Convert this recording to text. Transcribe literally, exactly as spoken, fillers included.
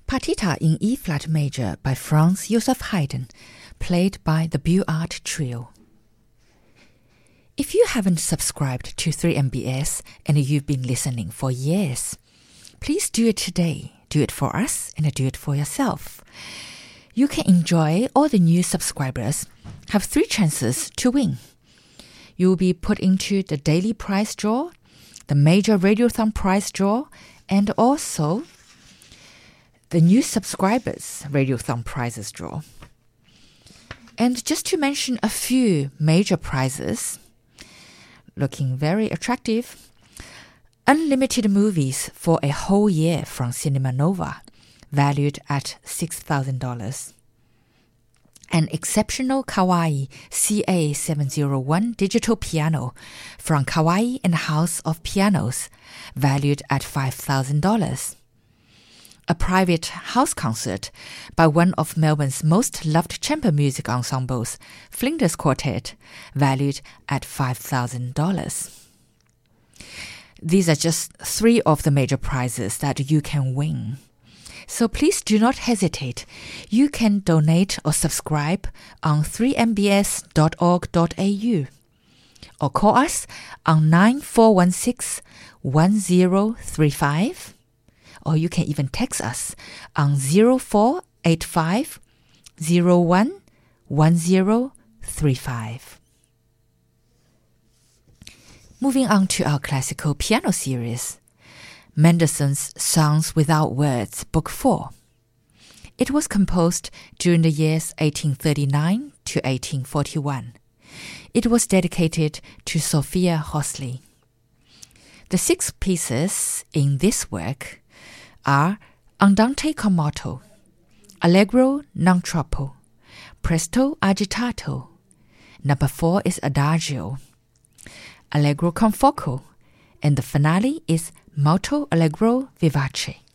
Partita in E-flat major by Franz Joseph Haydn, played by the Beaux-Arts Trio. If you haven't subscribed to three M B S and you've been listening for years, please do it today. Do it for us and do it for yourself. You can enjoy all the new subscribers have three chances to win. You will be put into the daily prize draw, the major Radiothon prize draw, and also the new subscribers Radiothon prizes draw. And just to mention a few major prizes, looking very attractive, unlimited movies for a whole year from Cinema Nova, valued at six thousand dollars. An exceptional Kawai C A seven oh one digital piano from Kawai and House of Pianos, valued at five thousand dollars. A private house concert by one of Melbourne's most loved chamber music ensembles, Flinders Quartet, valued at five thousand dollars. These are just three of the major prizes that you can win. So please do not hesitate. You can donate or subscribe on three m b s dot org dot a u or call us on nine four one six, one zero three five, or you can even text us on zero four eight five, zero one, one zero three five. Moving on to our classical piano series, Mendelssohn's Songs Without Words, Book four. It was composed during the years eighteen thirty-nine to eighteen forty-one. It was dedicated to Sophia Horsley. The six pieces in this work are Andante con moto, Allegro non troppo, Presto agitato, number four is Adagio, Allegro con fuoco, and the finale is Molto Allegro Vivace.